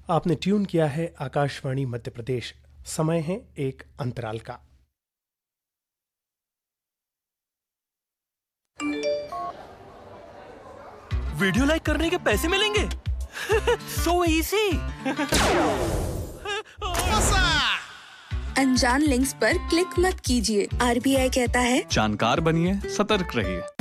आपने ट्यून किया है आकाशवाणी मध्य प्रदेश। समय है एक अंतराल का। वीडियो लाइक करने के पैसे मिलेंगे? So easy. अनजान लिंक्स पर क्लिक मत कीजिए। RBI कहता है जानकार बनिए, सतर्क रहिए।